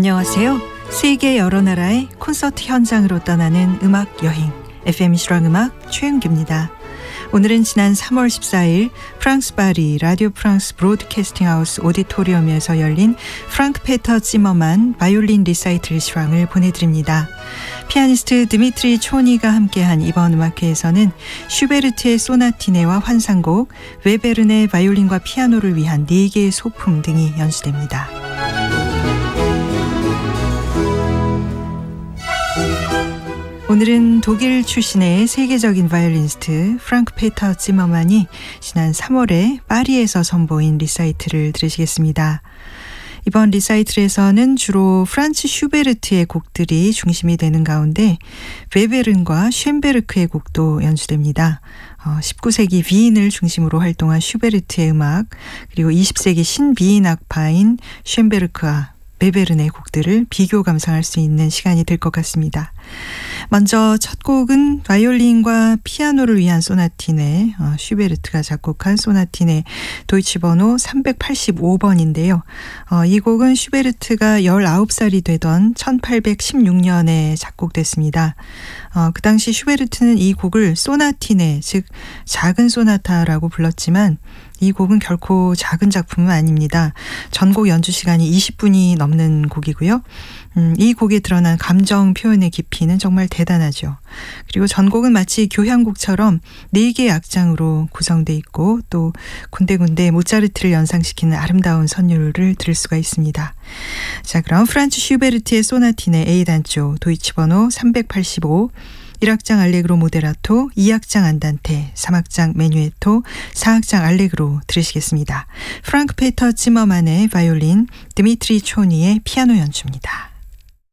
안녕하세요. 세계 여러 나라의 콘서트 현장으로 떠나는 음악 여행 FM 실황음악 최은규입니다. 오늘은 지난 3월 14일 프랑스 파리 라디오 프랑스 브로드캐스팅 하우스 오디토리움에서 열린 프랑크 페터 찌머만 바이올린 리사이틀 실황을 보내드립니다. 피아니스트 드미트리 초니가 함께한 이번 음악회에서는 슈베르트의 소나티네와 환상곡, 웨베른의 바이올린과 피아노를 위한 4개의 소품 등이 연주됩니다. 오늘은 독일 출신의 세계적인 바이올리니스트 프랑크 페터 찌머만이 지난 3월에 파리에서 선보인 리사이틀을 들으시겠습니다. 이번 리사이틀에서는 주로 프란츠 슈베르트의 곡들이 중심이 되는 가운데 웨베른과 쉔베르크의 곡도 연주됩니다. 19세기 비인을 중심으로 활동한 슈베르트의 음악, 그리고 20세기 신비인 악파인 쉔베르크와 웨베른의 곡들을 비교 감상할 수 있는 시간이 될 것 같습니다. 먼저 첫 곡은 바이올린과 피아노를 위한 소나티네, 슈베르트가 작곡한 소나티네 도이치 번호 385번인데요. 이 곡은 슈베르트가 19살이 되던 1816년에 작곡됐습니다. 그 당시 슈베르트는 이 곡을 소나티네, 즉 작은 소나타라고 불렀지만 이 곡은 결코 작은 작품은 아닙니다. 전곡 연주 시간이 20분이 넘는 곡이고요. 이 곡에 드러난 감정 표현의 깊이는 정말 대단하죠. 그리고 전곡은 마치 교향곡처럼 4개의 악장으로 구성되어 있고 또 군데군데 모차르트를 연상시키는 아름다운 선율을 들을 수가 있습니다. 자, 그럼 프란츠 슈베르트의 소나티네 A단조 도이치 번호 385, 1악장 알레그로 모데라토, 2악장 안단테, 3악장 메뉴에토, 4악장 알레그로 들으시겠습니다. 프랑크 페터 찌머만의 바이올린, 드미트리 초니의 피아노 연주입니다.